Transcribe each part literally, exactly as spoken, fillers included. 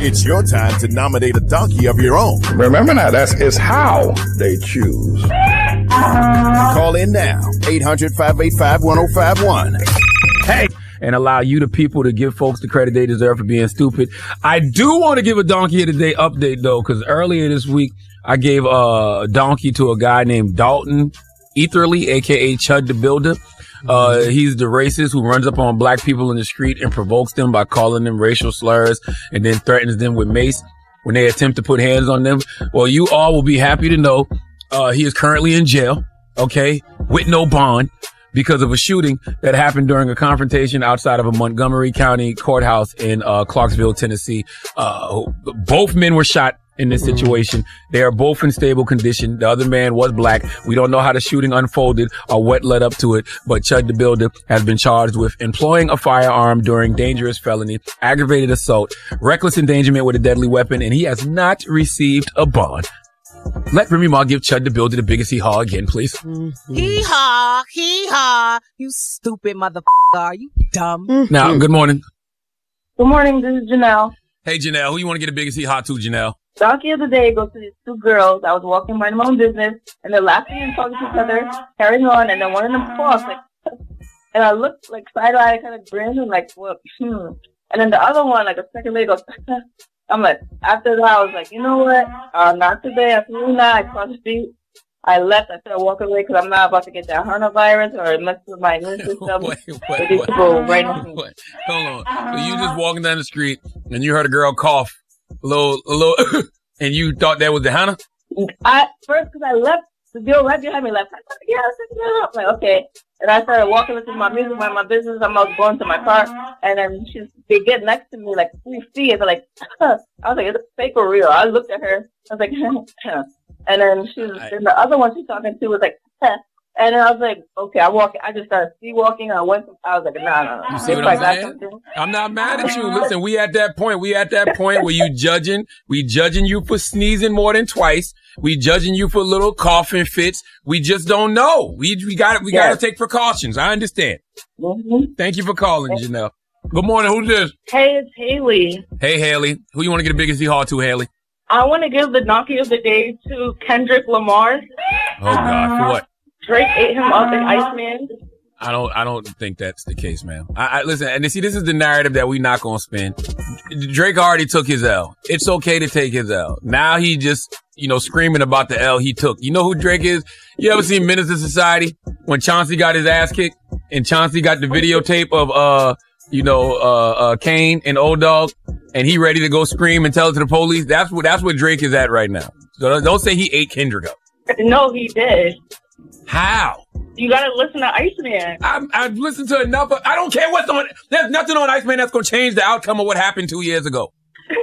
It's your time to nominate a donkey of your own. Remember now, that's it's how they choose. Call in now, eight hundred, five eight five, one oh five one. Hey, and allow you, the people, to give folks the credit they deserve for being stupid. I do want to give a Donkey of the Day update, though, because earlier this week, I gave a donkey to a guy named Dalton Etherly, a k a. Chud the Builder. Uh, he's the racist who runs up on black people in the street and provokes them by calling them racial slurs and then threatens them with mace when they attempt to put hands on them. Well, you all will be happy to know uh, he is currently in jail, okay, with no bond, because of a shooting that happened during a confrontation outside of a Montgomery County courthouse in uh, Clarksville, Tennessee. Uh, both men were shot in this situation. They are both in stable condition. The other man was black. We don't know how the shooting unfolded or what led up to it, but Chud the Builder has been charged with employing a firearm during dangerous felony, aggravated assault, reckless endangerment with a deadly weapon, and he has not received a bond. Let Remy Ma give Chud the Builder the biggest hee-haw again, please. Mm-hmm. Hee-haw, hee-haw. You stupid motherfucker. Are you dumb? Mm-hmm. Now, good morning. Good morning. This is Janelle. Hey, Janelle. Who you want to get the biggest hee-haw to, Janelle? Donkey of the Day goes to these two girls. I was walking by my own business, and they're laughing and talking to each other, carrying on, and then one of them falls. Like, and I looked like side-eye, kind of grinned, and like, what? Hmm. And then the other one, like a second later, goes, I'm like, after that, I was like, you know what? Uh, not today. Absolutely not. I crossed the street. I left. I started walking away because I'm not about to get that coronavirus or mess with my immune system. wait, wait, wait, wait, right wait, hold on. So you just walking down the street and you heard a girl cough a little, a little, and you thought that was the Hannah? I first because I left. The girl right behind me left. I thought, yeah, I was like, okay. And I started walking, listening to my music, mind my business. I'm out going to my car, and then she's they get next to me like three feet, and they're like, huh. I was like, is it fake or real? I looked at her. I was like, huh. And then she was, then the other one she's talking to was like, huh. And then I was like, okay, I walk. I just started sea walking. I went. To, I was like, nah, nah, nah. You see what I'm saying? I'm not mad at you. Listen, we at that point. We at that point where you judging. We judging you for sneezing more than twice. We judging you for little coughing fits. We just don't know. We we got we yes. got to take precautions. I understand. Mm-hmm. Thank you for calling, Janelle. Good morning. Who's this? Hey, it's Haley. Hey, Haley. Who you want to get the biggest hee-haw to, Haley? I want to give the Donkey of the Day to Kendrick Lamar. Oh God, for what? Drake ate him up in Iceman. I don't, I don't think that's the case, man. I, I listen, and see, this is the narrative that we're not gonna spin. Drake already took his L. It's okay to take his L. Now he just, you know, screaming about the L he took. You know who Drake is? You ever seen Menace to Society when Chauncey got his ass kicked and Chauncey got the videotape of, uh, you know, uh, uh, Kane and Old Dog, and he ready to go scream and tell it to the police? That's what, that's what Drake is at right now. So don't say he ate Kendrick up. No, he did. How? You gotta listen to Iceman. I've, I've listened to enough. Of, I don't care what's on. There's nothing on Iceman that's gonna change the outcome of what happened two years ago.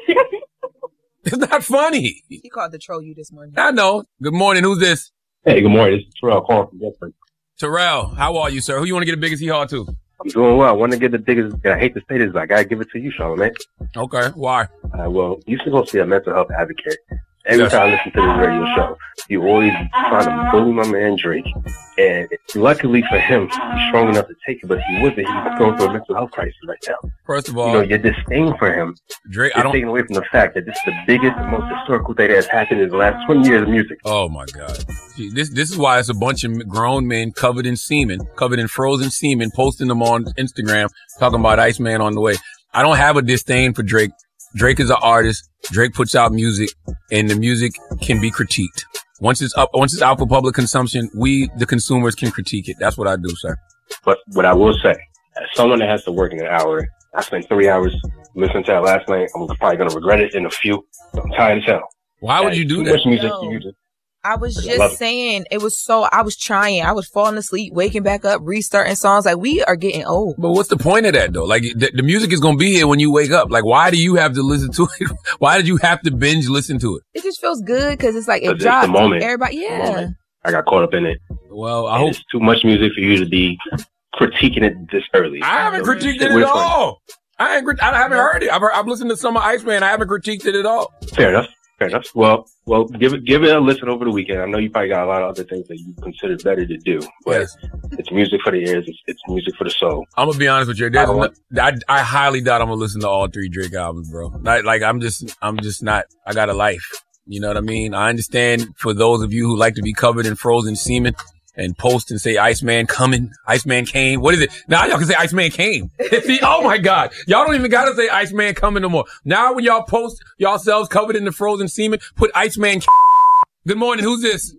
It's not funny. He called to troll you this morning. I know. Good morning. Who's this? Hey, good morning. This is Terrell calling from Pittsburgh. Terrell, how are you, sir? Who you want to get the biggest hee-haw to? I'm doing well. I want to get the biggest. I hate to say this, but I gotta give it to you, Charlamagne. Okay. Why? Uh, well, you're supposed to be a mental health advocate. Every yes. time I listen to this radio show, you always trying to bully my man Drake. And luckily for him, he's strong enough to take it, but if he wasn't, he's going through a mental health crisis right now. First of all, you know, your disdain for him Drake, is I don't... taken away from the fact that this is the biggest and most historical thing that has happened in the last twenty years of music. Oh my God. See, this, this is why it's a bunch of grown men covered in semen, covered in frozen semen, posting them on Instagram, talking about Iceman on the way. I don't have a disdain for Drake. Drake is an artist. Drake puts out music, and the music can be critiqued. Once it's up, once it's out for public consumption, we, the consumers, can critique it. That's what I do, sir. But what I will say, as someone that has to work in an hour, I spent three hours listening to that last night. I'm probably going to regret it in a few. I'm tired as hell. Why would you do that? Much music you use it. I was just saying, it was so, I was trying. I was falling asleep, waking back up, restarting songs. Like, we are getting old. But what's the point of that, though? Like, the, the music is going to be here when you wake up. Like, why do you have to listen to it? Why did you have to binge listen to it? It just feels good because it's like, it it's drops. the moment. Everybody, yeah. Moment. I got caught up in it. Well, I and hope. It's too much music for you to be critiquing it this early. I haven't so critiqued it at all. I, ain't, I haven't heard it. I've, heard, I've listened to some of Iceman. I haven't critiqued it at all. Fair enough. Fair enough. Well, well, give it give it a listen over the weekend. I know you probably got a lot of other things that you consider better to do, but Yes. it's music for the ears. It's, it's music for the soul. I'm gonna be honest with you. I There's don't no, want- I, I highly doubt I'm gonna listen to all three Drake albums, bro. Like, like I'm just, I'm just not. I got a life. You know what I mean? I understand for those of you who like to be covered in frozen semen and post and say Iceman coming, Iceman came. What is it? Now y'all can say Iceman came. See, oh my God. Y'all don't even gotta say Iceman coming no more. Now when y'all post yourselves covered in the frozen semen, put Iceman. Good morning. Who's this?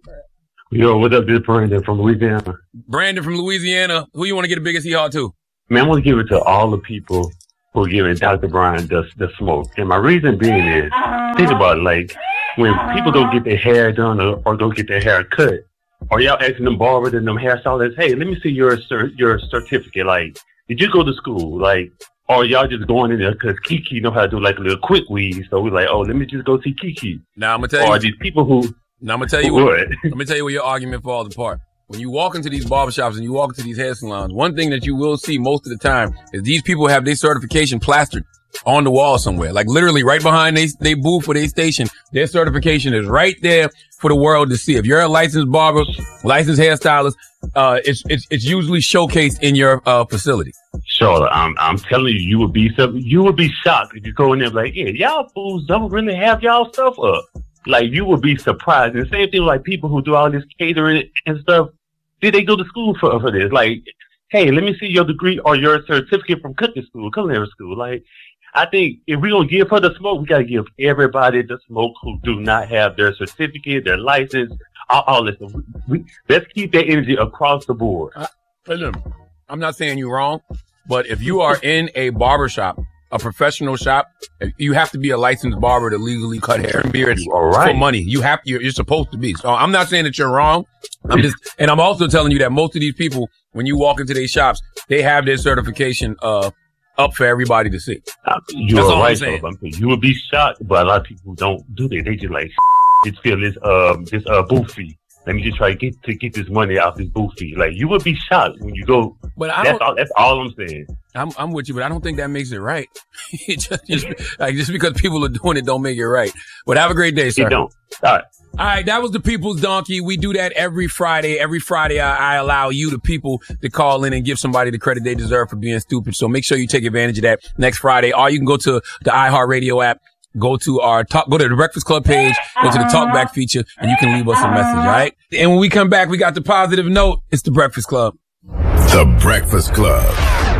Yo, what up? This is Brandon from Louisiana. Brandon from Louisiana. Who you want to get the biggest hee-haw to? Man, I want to give it to all the people who are giving Doctor Brian the, the smoke. And my reason being is, think about it, like, when people go get their hair done or, or go get their hair cut, or y'all asking them barbers and them hairstylists, hey, let me see your cert- your certificate. Like, did you go to school? Like, or y'all just going in there because Kiki know how to do like a little quick weed. So we're like, oh, let me just go see Kiki. Now I'm gonna tell you. Or these people who, Now I'm gonna tell you who what. would. I'm gonna tell you where your argument falls apart. When you walk into these barbershops and you walk into these hair salons, one thing that you will see most of the time is these people have their certification plastered on the wall somewhere. Like literally right behind they they booth for their station, their certification is right there for the world to see. If you're a licensed barber, licensed hairstylist, uh, it's it's it's usually showcased in your uh facility. Charlotte, I'm I'm telling you, you would be some, you would be shocked if you go in there like, yeah, y'all fools don't really have y'all stuff up. Like, you would be surprised. And same thing like people who do all this catering and stuff. Did they go to school for for this? Like, hey, let me see your degree or your certificate from cooking school, culinary school. Like, I think if we're gonna give her the smoke, we gotta give everybody the smoke who do not have their certificate, their license, all, all this. We, we, let's keep that energy across the board. Uh, listen, I'm not saying you're wrong, but if you are in a barbershop, a professional shop, you have to be a licensed barber to legally cut hair and beards All right. for money. You have you're, you're supposed to be. So I'm not saying that you're wrong. I'm just, and I'm also telling you that most of these people, when you walk into these shops, they have their certification uh up for everybody to see. Uh, you're That's all I'm right, saying. though. You would be shocked, but a lot of people don't do that. They just like, just feel this um this uh booth fee. Let me just try to get to get this money out this booth fee. Like, you would be shocked when you go. But I That's don't, all. That's all I'm saying. I'm I'm with you, but I don't think that makes it right. just, just like just because people are doing it don't make it right. But have a great day, sir. It don't. All right. All right, that was the People's Donkey. We do that every Friday. Every Friday, I, I allow you, the people, to call in and give somebody the credit they deserve for being stupid. So make sure you take advantage of that next Friday. Or you can go to the iHeartRadio app, go to our talk, go to the Breakfast Club page, go to the Talkback feature, and you can leave us a message, all right? And when we come back, we got the positive note. It's the Breakfast Club. The Breakfast Club.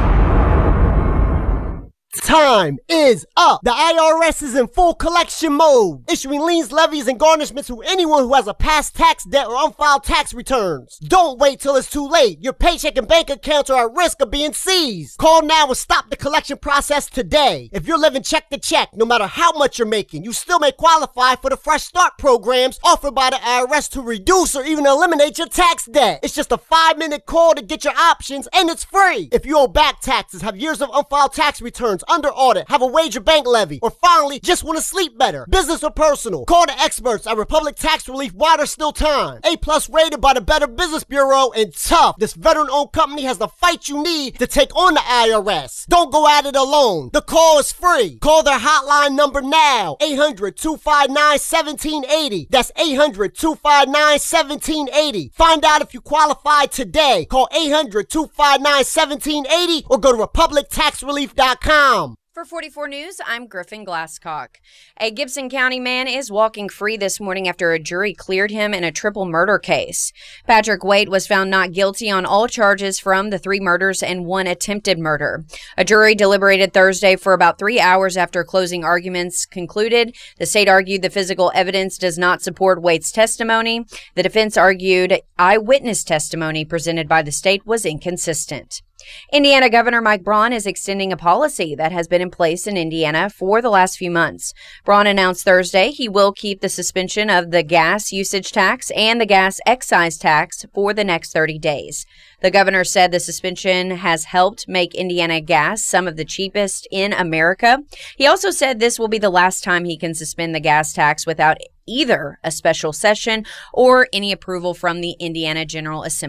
Time is up. The I R S is in full collection mode, issuing liens, levies, and garnishments to anyone who has a past tax debt or unfiled tax returns. Don't wait till it's too late. Your paycheck and bank accounts are at risk of being seized. Call now and stop the collection process today. If you're living check to check, no matter how much you're making, you still may qualify for the Fresh Start programs offered by the I R S to reduce or even eliminate your tax debt. It's just a five-minute call to get your options, and it's free. If you owe back taxes, have years of unfiled tax returns, under audit, have a wage or bank levy, or finally just want to sleep better, business or personal, call the experts at Republic Tax Relief while there's still time. A plus rated by the Better Business Bureau, and tough. This veteran-owned company has the fight you need to take on the I R S. Don't go at it alone. The call is free. Call their hotline number now, eight hundred, two five nine, one seven eight zero. That's eight hundred, two five nine, one seven eight zero. Find out if you qualify today. Call eight hundred, two five nine, one seven eight zero or go to republic tax relief dot com. For forty-four News, I'm Griffin Glasscock. A Gibson County man is walking free this morning after a jury cleared him in a triple murder case. Patrick Waite was found not guilty on all charges from the three murders and one attempted murder. A jury deliberated Thursday for about three hours after closing arguments concluded. The state argued the physical evidence does not support Waite's testimony. The defense argued eyewitness testimony presented by the state was inconsistent. Indiana Governor Mike Braun is extending a policy that has been in place in Indiana for the last few months. Braun announced Thursday he will keep the suspension of the gas usage tax and the gas excise tax for the next thirty days. The governor said the suspension has helped make Indiana gas some of the cheapest in America. He also said this will be the last time he can suspend the gas tax without either a special session or any approval from the Indiana General Assembly.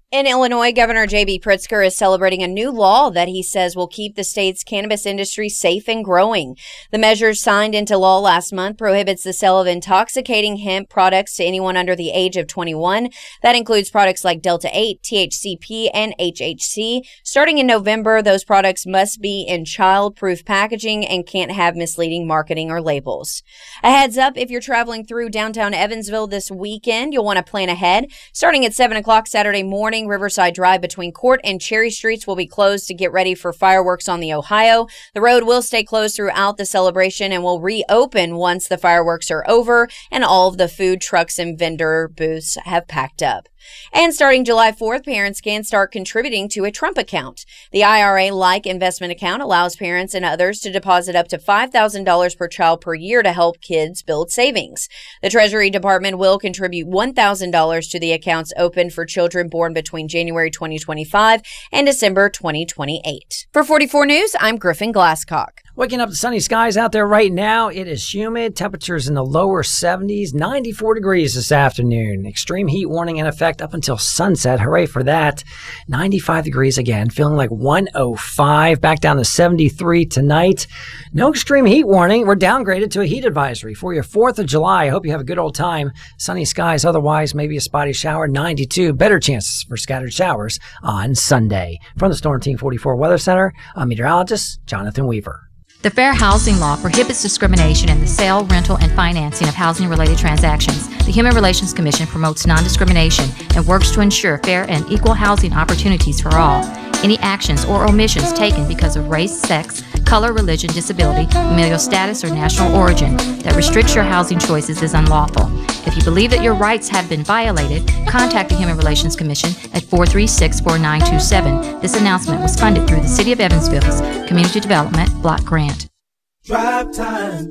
In Illinois, Governor J B Pritzker is celebrating a new law that he says will keep the state's cannabis industry safe and growing. The measure signed into law last month prohibits the sale of intoxicating hemp products to anyone under the age of twenty-one. That includes products like Delta eight, T H C P, and H H C. Starting in November, those products must be in child-proof packaging and can't have misleading marketing or labels. A heads up, if you're traveling through downtown Evansville this weekend, you'll want to plan ahead. Starting at seven o'clock Saturday morning, Riverside Drive between Court and Cherry Streets will be closed to get ready for fireworks on the Ohio. The road will stay closed throughout the celebration and will reopen once the fireworks are over and all of the food trucks and vendor booths have packed up. And starting July fourth, parents can start contributing to a Trump account. The I R A-like investment account allows parents and others to deposit up to five thousand dollars per child per year to help kids build savings. The Treasury Department will contribute one thousand dollars to the accounts opened for children born between January twenty twenty-five and December twenty twenty-eight. For forty-four News, I'm Griffin Glasscock. Waking up to sunny skies out there right now. It is humid. Temperatures in the lower seventies, ninety-four degrees this afternoon. Extreme heat warning in effect up until sunset. Hooray for that. ninety-five degrees again. Feeling like one oh five. Back down to seventy-three tonight. No extreme heat warning. We're downgraded to a heat advisory for your fourth of July. I hope you have a good old time. Sunny skies. Otherwise, maybe a spotty shower. ninety-two. Better chances for scattered showers on Sunday. From the Storm Team forty-four Weather Center, I'm meteorologist Jonathan Weaver. The Fair Housing Law prohibits discrimination in the sale, rental, and financing of housing-related transactions. The Human Relations Commission promotes non-discrimination and works to ensure fair and equal housing opportunities for all. Any actions or omissions taken because of race, sex, color, religion, disability, familial status, or national origin that restricts your housing choices is unlawful. If you believe that your rights have been violated, contact the Human Relations Commission at four three six, four nine two seven. This announcement was funded through the City of Evansville's Community Development Block Grant. Drive time.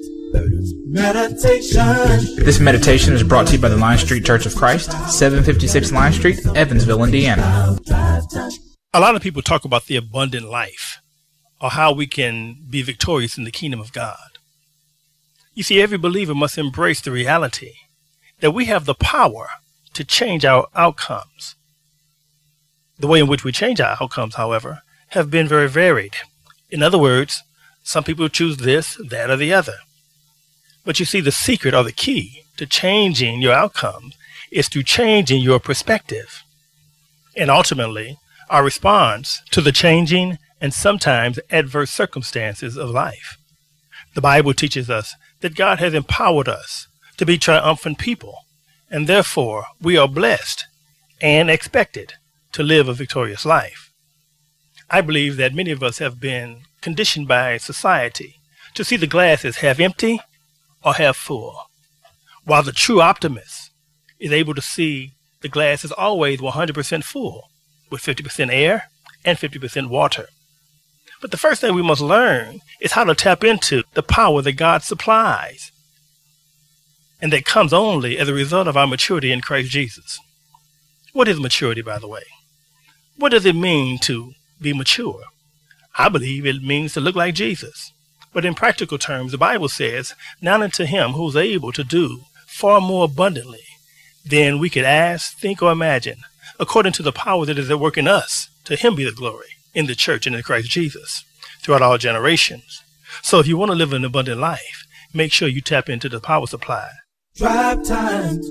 Meditation. This meditation is brought to you by the Line Street Church of Christ, seven fifty-six Line Street, Evansville, Indiana. A lot of people talk about the abundant life, or how we can be victorious in the kingdom of God. You see, every believer must embrace the reality that we have the power to change our outcomes. The way in which we change our outcomes, however, have been very varied. In other words, some people choose this, that, or the other. But you see, the secret or the key to changing your outcomes is through changing your perspective. And ultimately, our response to the changing and sometimes adverse circumstances of life. The Bible teaches us that God has empowered us to be triumphant people, and therefore we are blessed and expected to live a victorious life. I believe that many of us have been conditioned by society to see the glass as half empty or half full, while the true optimist is able to see the glass is always one hundred percent full, with fifty percent air and fifty percent water. But the first thing we must learn is how to tap into the power that God supplies, and that comes only as a result of our maturity in Christ Jesus. What is maturity, by the way? What does it mean to be mature? I believe it means to look like Jesus. But in practical terms, the Bible says, "Now unto him who is able to do far more abundantly than we could ask, think, or imagine, according to the power that is at work in us, to him be the glory in the church and in Christ Jesus throughout all generations." So if you want to live an abundant life, make sure you tap into the power supply. Drive time.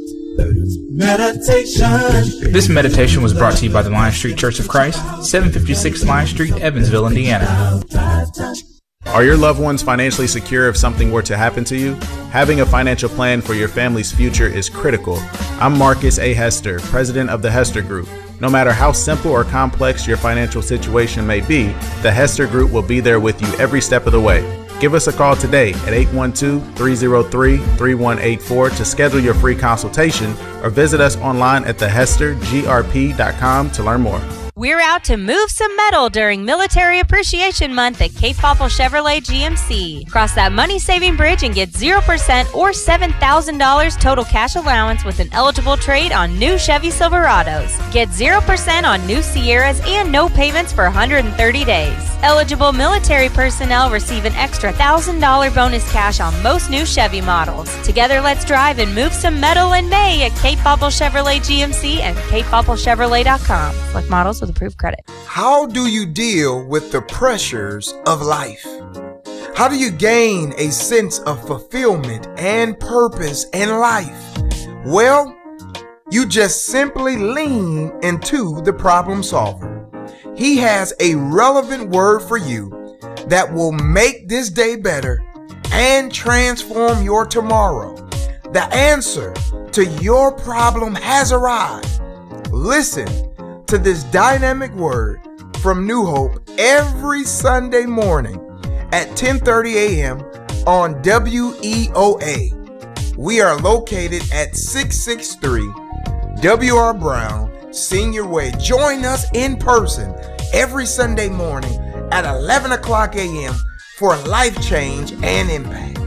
Meditation. This meditation was brought to you by the Line Street Church of Christ, seven fifty-six Line Street, Evansville, Indiana. Are your loved ones financially secure if something were to happen to you? Having a financial plan for your family's future is critical. I'm Marcus A. Hester, president of the Hester Group. No matter how simple or complex your financial situation may be, the Hester Group will be there with you every step of the way. Give us a call today at eight one two, three oh three, three one eight four to schedule your free consultation, or visit us online at the hester g r p dot com to learn more. We're out to move some metal during Military Appreciation Month at Cape Popple Chevrolet G M C. Cross that money-saving bridge and get zero percent or seven thousand dollars total cash allowance with an eligible trade on new Chevy Silverados. Get zero percent on new Sierras and no payments for one hundred thirty days. Eligible military personnel receive an extra one thousand dollars bonus cash on most new Chevy models. Together, let's drive and move some metal in May at Cape Popple Chevrolet G M C and cape popple chevrolet dot com. Select models with approved credit. How do you deal with the pressures of life? How do you gain a sense of fulfillment and purpose in life? Well, you just simply lean into the problem solver. He has a relevant word for you that will make this day better and transform your tomorrow. The answer to your problem has arrived. Listen to this dynamic word from New Hope every Sunday morning at ten thirty a.m. on W E O A. We are located at six sixty-three W R Brown Senior Way. Join us in person every Sunday morning at eleven o'clock a.m. for life change and impact.